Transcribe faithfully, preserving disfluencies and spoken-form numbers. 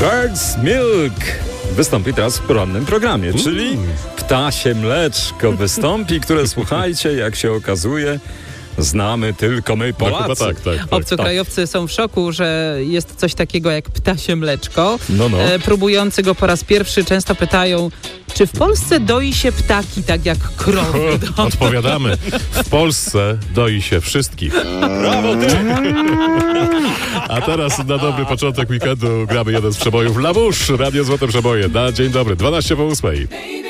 Bird's Milk wystąpi teraz w porannym programie, czyli ptasie mleczko wystąpi, które słuchajcie, jak się okazuje, znamy tylko my, Polacy. No, tak, tak, tak. Obcokrajowcy są w szoku, że jest coś takiego jak ptasie mleczko. No, no. E, próbujący go po raz pierwszy często pytają, czy w Polsce doi się ptaki tak jak krowy? Odpowiadamy. W Polsce doi się wszystkich. Brawo ty! A teraz na dobry początek weekendu gramy jeden z przebojów Labusz, Radio Złote Przeboje. Na dzień dobry, dwanaście po ósmej.